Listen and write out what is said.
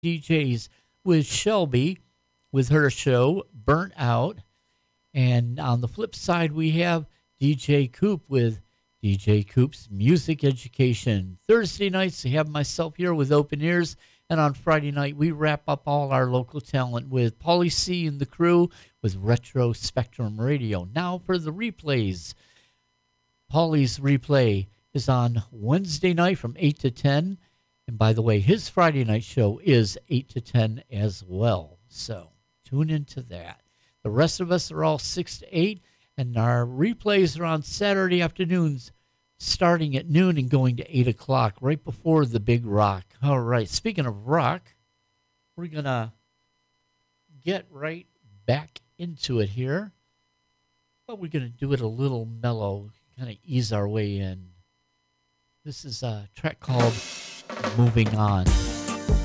DJs with Shelby with her show Burnt Out. And on the flip side, we have DJ Coop with DJ Coop's Music Education. Thursday nights, we have myself here with Open Ears. And on Friday night, we wrap up all our local talent with Paulie C and the crew with Retro Spectrum Radio. Now for the replays. Paulie's replay is on Wednesday night from 8 to 10. And by the way, his Friday night show is 8 to 10 as well. So tune into that. The rest of us are all 6 to 8. And our replays are on Saturday afternoons starting at noon and going to 8 o'clock, right before the big rock. All right, speaking of rock, we're going to get right back into it here. But we're going to do it a little mellow, kind of ease our way in. This is a track called Moving On.